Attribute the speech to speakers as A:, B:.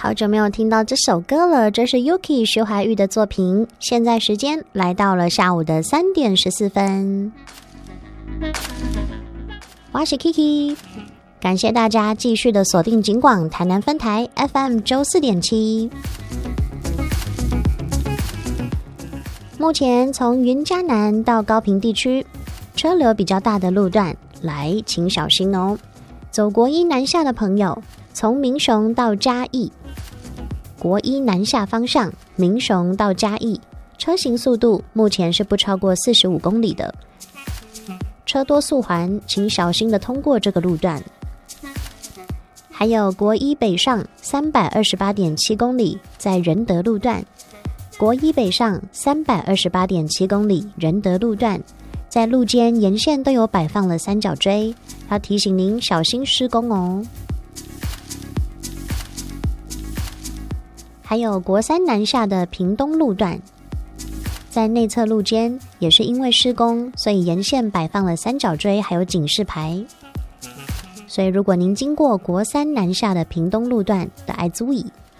A: 好久没有听到这首歌了，这是 Yuki 徐怀钰的作品。现在时间来到了下午的3点14分。我是 Kiki， 感谢大家继续的锁定警广台南分台 FM 94.7。目前从云嘉南到高屏地区，车流比较大的路段，来请小心哦。走国一南下的朋友，从民雄到嘉义，国一南下方向，民雄到嘉义，车行速度目前是不超过45公里的，车多速缓，请小心的通过这个路段。还有国一北上 328.7 公里，在仁德路段，国一北上 328.7 公里，仁德路段，在路肩沿线都有摆放了三角锥，要提醒您小心施工哦。还有国三南下的屏东路段，在内侧路肩也是因为施工，所以沿线摆放了三角锥还有警示牌，所以如果您经过国三南下的屏东路段的爱注意，